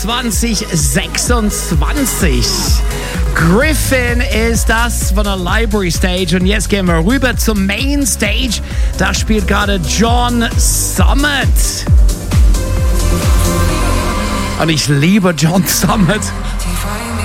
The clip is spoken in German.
2026. Griffin ist das von der Library Stage und jetzt gehen wir rüber zur Main Stage. Da spielt gerade John Summit. Und ich liebe John Summit.